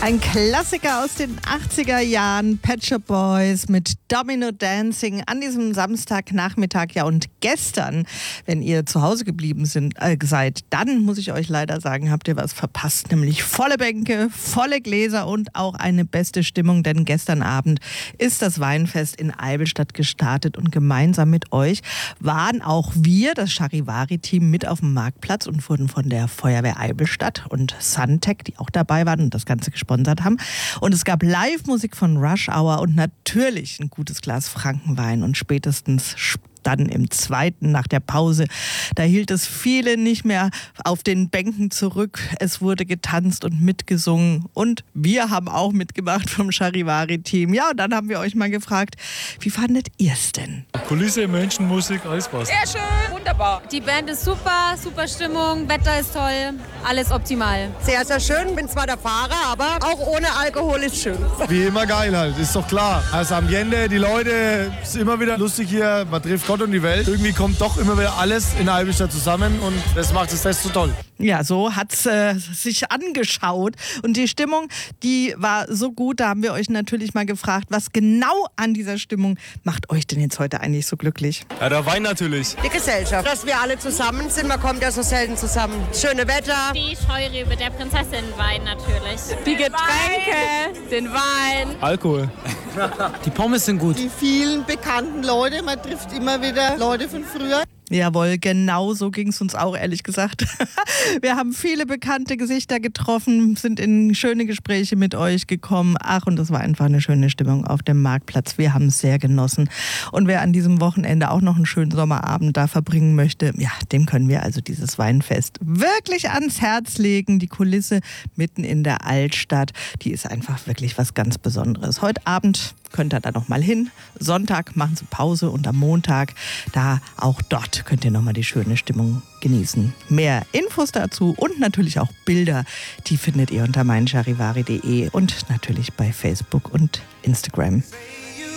Ein Klassiker aus den 80er Jahren, Pet Shop Boys mit Domino Dancing an diesem Samstagnachmittag. Ja, und gestern, wenn ihr zu Hause geblieben seid, dann muss ich euch leider sagen, habt ihr was verpasst. Nämlich volle Bänke, volle Gläser und auch eine beste Stimmung. Denn gestern Abend ist das Weinfest in Eivelstadt gestartet und gemeinsam mit euch waren auch wir, das Charivari-Team, mit auf dem Marktplatz und wurden von der Feuerwehr Eivelstadt und Suntech, die auch dabei waren und das Ganze gesponsert haben. Und es gab Live-Musik von Rush Hour und natürlich ein gutes Glas Frankenwein. Und spätestens dann im zweiten, nach der Pause, da hielt es viele nicht mehr auf den Bänken zurück. Es wurde getanzt und mitgesungen und wir haben auch mitgemacht vom Charivari-Team. Ja, und dann haben wir euch mal gefragt, wie fandet ihr es denn? Kulisse, Menschen, Musik, alles passt. Sehr schön, wunderbar. Die Band ist super, super Stimmung, Wetter ist toll, alles optimal. Sehr, sehr schön, bin zwar der Fahrer, aber auch ohne Alkohol ist schön. Wie immer geil halt, ist doch klar. Also Ambiente, die Leute, ist immer wieder lustig hier, man trifft Gott und die Welt. Irgendwie kommt doch immer wieder alles in Eivelstadt zusammen und das macht das Fest so toll. Ja, so hat's sich angeschaut und die Stimmung, die war so gut, da haben wir euch natürlich mal gefragt, was genau an dieser Stimmung macht euch denn jetzt heute eigentlich so glücklich? Ja, der Wein natürlich. Die Gesellschaft, dass wir alle zusammen sind, man kommt ja so selten zusammen. Schöne Wetter. Die Scheurebe der Prinzessin Wein natürlich. Die Getränke, den Wein. Alkohol. Die Pommes sind gut. Die vielen bekannten Leute, man trifft immer wieder Leute von früher. Jawohl, genau so ging es uns auch, ehrlich gesagt. Wir haben viele bekannte Gesichter getroffen, sind in schöne Gespräche mit euch gekommen. Ach, und das war einfach eine schöne Stimmung auf dem Marktplatz. Wir haben es sehr genossen. Und wer an diesem Wochenende auch noch einen schönen Sommerabend da verbringen möchte, ja, dem können wir also dieses Weinfest wirklich ans Herz legen. Die Kulisse mitten in der Altstadt, die ist einfach wirklich was ganz Besonderes. Heute Abend könnt ihr da noch mal hin. Sonntag machen sie Pause und am Montag, da auch dort könnt ihr noch mal die schöne Stimmung genießen. Mehr Infos dazu und natürlich auch Bilder, die findet ihr unter meincharivari.de und natürlich bei Facebook und Instagram.